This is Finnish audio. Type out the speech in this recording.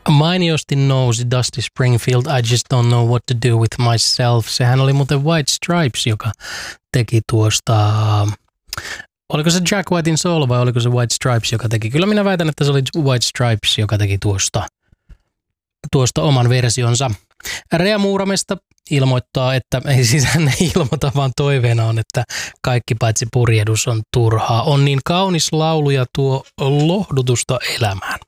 Mainiosti nousi Dusty Springfield, I just don't know what to do with myself. Sehän oli muuten White Stripes, joka teki tuosta, oliko se Jack Whitein Soul vai oliko se White Stripes, joka teki? Kyllä minä väitän, että se oli White Stripes, joka teki tuosta oman versionsa. Rea Muuramesta ilmoittaa, että ei siis hän ei ilmoita, vaan toiveena on, että kaikki paitsi purjehdus on turhaa. On niin kaunis laulu ja tuo lohdutusta elämään.